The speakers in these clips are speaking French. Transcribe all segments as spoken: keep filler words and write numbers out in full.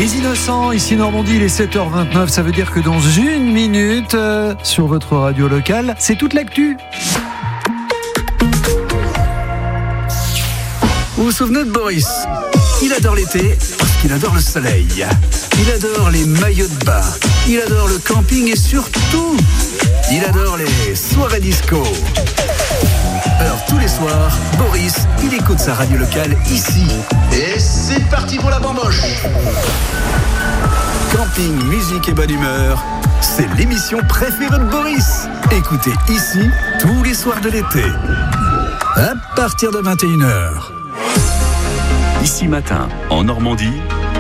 Les innocents, ici Normandie, il est sept heures vingt-neuf, ça veut dire que dans une minute, euh, sur votre radio locale, c'est toute l'actu. Vous vous souvenez de Boris ? Il adore l'été parce qu'il adore le soleil. Il adore les maillots de bain. Il adore le camping et surtout, il adore les soirées disco. Alors tous les soirs, Boris, il écoute sa radio locale ici. Et c'est parti pour la bamboche. Camping, musique et bonne humeur, c'est l'émission préférée de Boris. Écoutez ici tous les soirs de l'été, à partir de vingt et une heures. Ici Matin, en Normandie,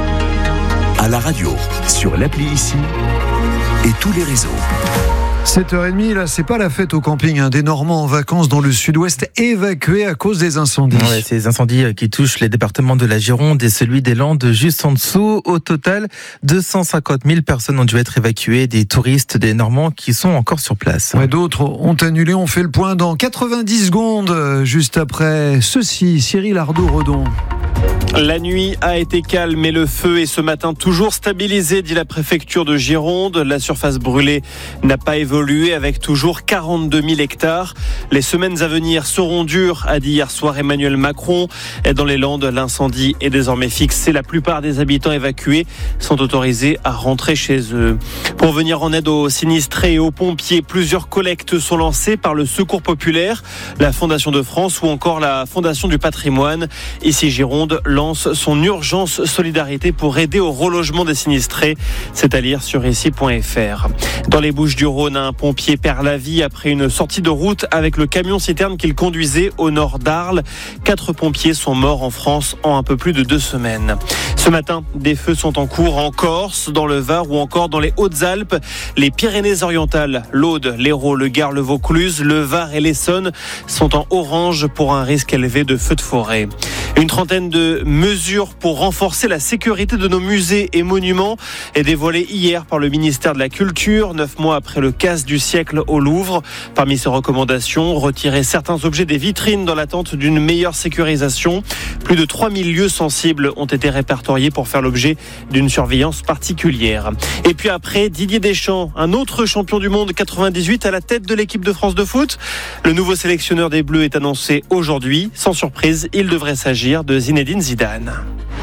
à la radio, sur l'appli Ici et tous les réseaux. sept heures trente, là, c'est pas la fête au camping. Hein. Des Normands en vacances dans le sud-ouest évacués à cause des incendies. Ouais, ces incendies qui touchent les départements de la Gironde et celui des Landes juste en dessous. Au total, deux cent cinquante mille personnes ont dû être évacuées, des touristes, des Normands qui sont encore sur place. Ouais, d'autres ont annulé. On fait le point dans quatre-vingt-dix secondes, juste après ceci. Cyril Ardo-Redon. La nuit a été calme et le feu est ce matin toujours stabilisé, dit la préfecture de Gironde. La surface brûlée n'a pas évolué avec toujours quarante-deux mille hectares. Les semaines à venir seront dures, a dit hier soir Emmanuel Macron. Et dans les Landes, l'incendie est désormais fixé. La plupart des habitants évacués sont autorisés à rentrer chez eux. Pour venir en aide aux sinistrés et aux pompiers, plusieurs collectes sont lancées par le Secours populaire, la Fondation de France ou encore la Fondation du patrimoine. Ici Gironde lance son urgence solidarité pour aider au relogement des sinistrés. C'est à lire sur ici point f r. Dans les Bouches-du-Rhône, un pompier perd la vie après une sortie de route avec le camion-citerne qu'il conduisait au nord d'Arles. Quatre pompiers sont morts en France en un peu plus de deux semaines. Ce matin, des feux sont en cours en Corse, dans le Var ou encore dans les Hautes-Alpes. Les Pyrénées-Orientales, l'Aude, l'Hérault, le Gard, le Vaucluse, le Var et l'Essonne sont en orange pour un risque élevé de feux de forêt. Une trentaine de mesures pour renforcer la sécurité de nos musées et monuments est dévoilée hier par le ministère de la Culture, neuf mois après le casse du siècle au Louvre. Parmi ces recommandations, retirer certains objets des vitrines dans l'attente d'une meilleure sécurisation. Plus de trois mille lieux sensibles ont été répertoriés pour faire l'objet d'une surveillance particulière. Et puis après, Didier Deschamps, un autre champion du monde quatre-vingt-dix-huit à la tête de l'équipe de France de foot. Le nouveau sélectionneur des Bleus est annoncé aujourd'hui. Sans surprise, il devrait s'agir de Zinedine Zidane.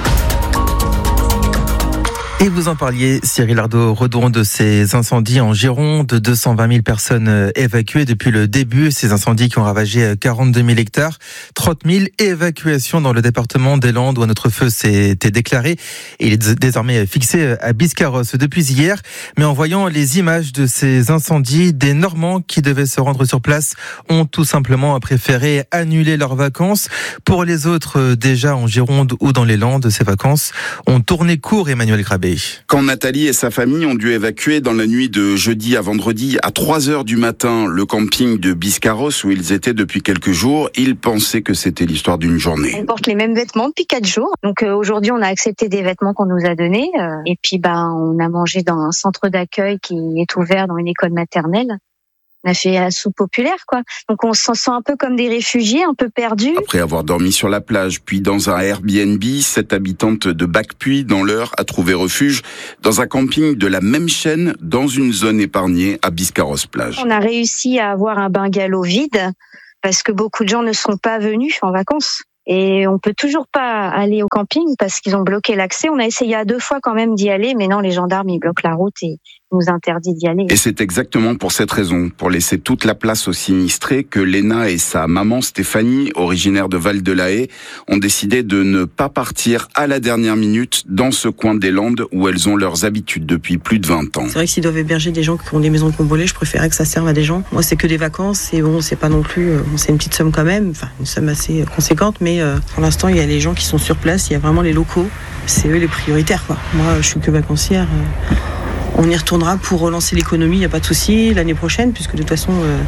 Et vous en parliez, Cyril Ardo-Redon, de ces incendies en Gironde, deux cent vingt mille personnes évacuées depuis le début, ces incendies qui ont ravagé quarante-deux mille hectares, trente mille évacuations dans le département des Landes où un autre feu s'est déclaré et il est désormais fixé à Biscarrosse depuis hier. Mais en voyant les images de ces incendies, des Normands qui devaient se rendre sur place ont tout simplement préféré annuler leurs vacances. Pour les autres, déjà en Gironde ou dans les Landes, ces vacances ont tourné court, Emmanuel Grabé. Quand Nathalie et sa famille ont dû évacuer dans la nuit de jeudi à vendredi à trois heures du matin le camping de Biscarrosse où ils étaient depuis quelques jours, ils pensaient que c'était l'histoire d'une journée. On porte les mêmes vêtements depuis quatre jours. Donc euh, aujourd'hui, on a accepté des vêtements qu'on nous a donnés. Euh, et puis bah, on a mangé dans un centre d'accueil qui est ouvert dans une école maternelle. On a fait la soupe populaire, quoi. Donc on se sent un peu comme des réfugiés, un peu perdus. Après avoir dormi sur la plage, puis dans un Airbnb, cette habitante de Bacpuy, dans l'Eure, a trouvé refuge dans un camping de la même chaîne, dans une zone épargnée à Biscarrosse-Plage. On a réussi à avoir un bungalow vide, parce que beaucoup de gens ne seront pas venus en vacances. Et on peut toujours pas aller au camping parce qu'ils ont bloqué l'accès. On a essayé à deux fois quand même d'y aller, mais non, les gendarmes, ils bloquent la route et nous interdisent d'y aller. Et c'est exactement pour cette raison, pour laisser toute la place aux sinistrés, que Léna et sa maman Stéphanie, originaire de Val-de-la-Haye, ont décidé de ne pas partir à la dernière minute dans ce coin des Landes où elles ont leurs habitudes depuis plus de vingt ans. C'est vrai que s'ils doivent héberger des gens qui ont des maisons combolées, je préférais que ça serve à des gens. Moi, c'est que des vacances et bon, c'est pas non plus, bon, c'est une petite somme quand même, enfin une somme assez conséquente, mais euh, pour l'instant, il y a les gens qui sont sur place, il y a vraiment les locaux, c'est eux les prioritaires, quoi. Moi, je suis que vacancière. Euh, on y retournera pour relancer l'économie, il n'y a pas de souci, l'année prochaine, puisque de toute façon, euh,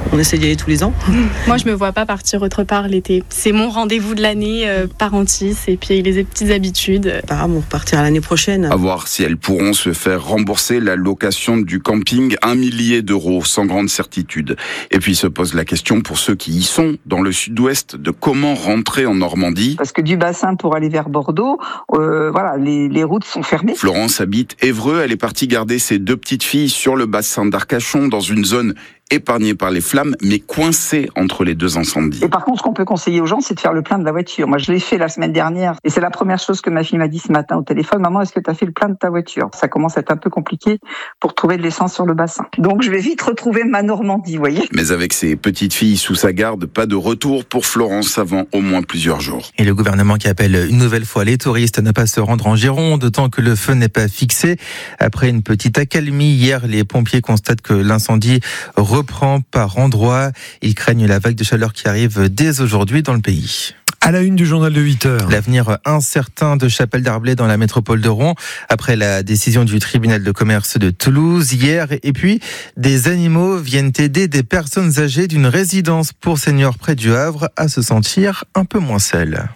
on essaie d'y aller tous les ans. Moi, je me vois pas partir autre part l'été. C'est mon rendez-vous de l'année euh, par Antis et puis les petites habitudes. Apparemment, repartir l'année prochaine. À voir si elles pourront se faire rembourser la location du camping, un millier d'euros, sans grande certitude. Et puis se pose la question pour ceux qui y sont, dans le sud-ouest, de comment rentrer en Normandie. Parce que du bassin pour aller vers Bordeaux, euh, voilà, les, les routes sont fermées. Florence habite Évreux, elle est partie garder ses deux petites filles sur le bassin d'Arcachon, dans une zone épargnée par les flammes, mais coincée entre les deux incendies. Et par contre, ce qu'on peut conseiller aux gens, c'est de faire le plein de la voiture. Moi, je l'ai fait la semaine dernière, et c'est la première chose que ma fille m'a dit ce matin au téléphone. Maman, est-ce que tu as fait le plein de ta voiture? Ça commence à être un peu compliqué pour trouver de l'essence sur le bassin. Donc, je vais vite retrouver ma Normandie, vous voyez. Mais avec ses petites filles sous sa garde, pas de retour pour Florence avant au moins plusieurs jours. Et le gouvernement qui appelle une nouvelle fois les touristes à ne pas se rendre en Gironde tant que le feu n'est pas fixé. Après une petite accalmie hier, les pompiers constatent que l'incendie reprend par endroits. Ils craignent la vague de chaleur qui arrive dès aujourd'hui dans le pays. À la une du journal de huit heures. L'avenir incertain de Chapelle Darblay dans la métropole de Rouen après la décision du tribunal de commerce de Toulouse hier. Et puis, des animaux viennent aider des personnes âgées d'une résidence pour seniors près du Havre à se sentir un peu moins seules.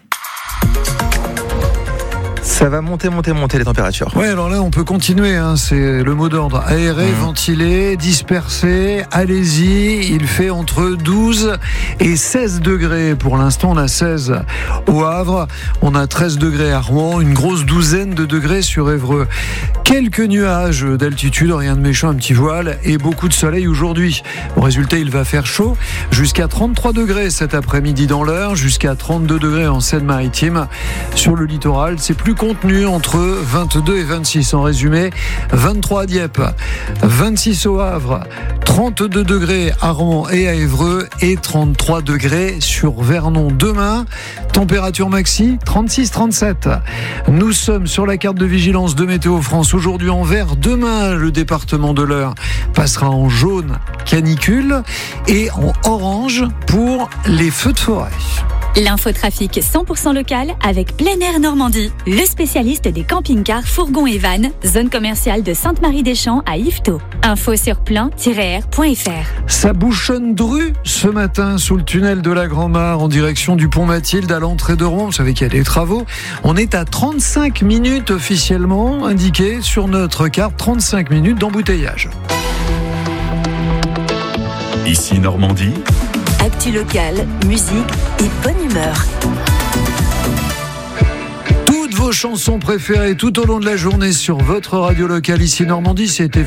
Ça va monter, monter, monter les températures. Ouais, alors là, on peut continuer, hein. C'est le mot d'ordre. Aéré, mmh. ventilé, dispersé, allez-y. Il fait entre douze et seize degrés. Pour l'instant, on a seize au Havre. On a treize degrés à Rouen. Une grosse douzaine de degrés sur Évreux. Quelques nuages d'altitude, rien de méchant, un petit voile et beaucoup de soleil aujourd'hui. Au résultat, il va faire chaud. Jusqu'à trente-trois degrés cet après-midi dans l'Eure. Jusqu'à trente-deux degrés en Seine-Maritime. Sur le littoral, c'est plus contenu entre vingt-deux et vingt-six. En résumé, vingt-trois à Dieppe, vingt-six au Havre, trente-deux degrés à Rouen et à Évreux et trente-trois degrés sur Vernon. Demain, température maxi trente-six trente-sept. Nous sommes sur la carte de vigilance de Météo France. Aujourd'hui en vert, demain le département de l'Eure passera en jaune canicule et en orange pour les feux de forêt. L'infotrafic cent pour cent local avec Plein Air Normandie, le spécialiste des camping-cars, fourgons et vannes, zone commerciale de Sainte-Marie-des-Champs à Yvetot. Info sur plan tiret r point f r. Ça bouchonne dru ce matin sous le tunnel de la Grand-Mare en direction du pont Mathilde à l'entrée de Rouen. Vous savez qu'il y a des travaux. On est à trente-cinq minutes officiellement indiquées sur notre carte, trente-cinq minutes d'embouteillage. Ici Normandie. Actu locale, musique et bonne humeur. Toutes vos chansons préférées tout au long de la journée sur votre radio locale ici Normandie, c'est évident.